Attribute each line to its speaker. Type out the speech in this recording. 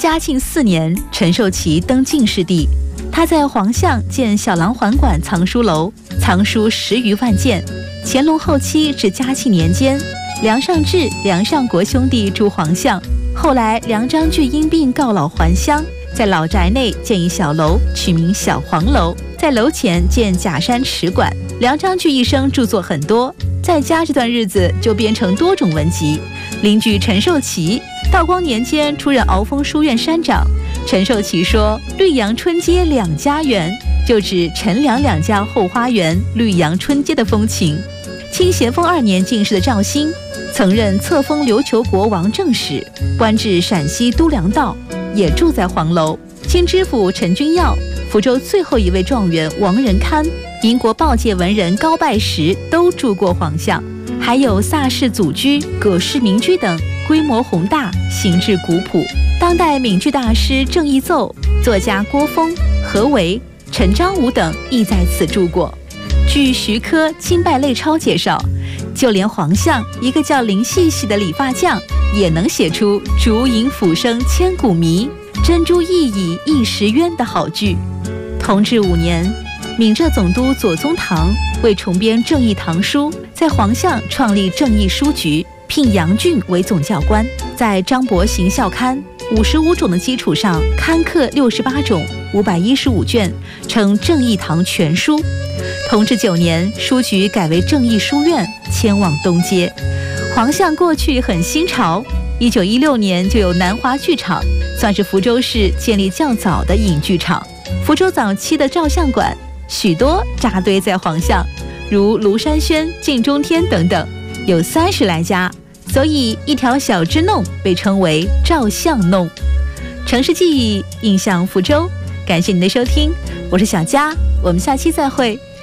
Speaker 1: 嘉庆4年，陈寿祺登进士第，他在皇巷建小廊环馆藏书楼，藏书10余万件。乾隆后期至嘉庆年间，梁上志、梁上国兄弟住皇巷，后来梁章钜因病告老还乡，在老宅内建一小楼，取名小黄楼，在楼前建假山池馆。梁章钜一生著作很多，在家这段日子就编成多种文集。邻居陈寿祺，道光年间出任鳌峰书院山长。陈寿祺说：“绿杨春街两家园”，就指陈梁两家后花园绿杨春街的风情。清咸丰2年进士的赵兴，曾任册封琉球国王正使，官至陕西都粮道，也住在黄楼。清知府陈君耀、福州最后一位状元王仁堪、民国报界文人高拜石都住过皇巷，还有萨氏祖居、葛氏民居等，规模宏大，形制古朴。当代闽剧大师郑义奏、作家郭峰、何为、陈章武等亦在此住过。据徐科《清拜类钞》介绍，就连皇巷一个叫林细细的理发匠，也能写出“烛影斧声千古谜，珍珠熠熠一时冤”的好剧。同治5年，闽浙总督左宗棠为重编正义堂书，在皇巷创立正义书局，聘杨俊为总教官，在张伯行校刊55种的基础上，刊刻68种515卷，称正义堂全书。同治9年，书局改为正义书院，迁往东街。皇巷过去很新潮，1916年就有南华剧场，算是福州市建立较早的影剧场。福州早期的照相馆许多扎堆在皇巷，如庐山轩、镜中天等等，有30来家，所以一条小支弄被称为照相弄。城市记忆，印象福州。感谢您的收听，我是小佳，我们下期再会。